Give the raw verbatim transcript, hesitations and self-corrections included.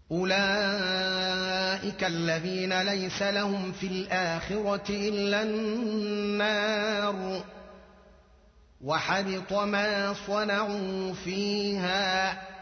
أولئك الذين ليس لهم في الآخرة إلا النار وحبط ما صنعوا فيها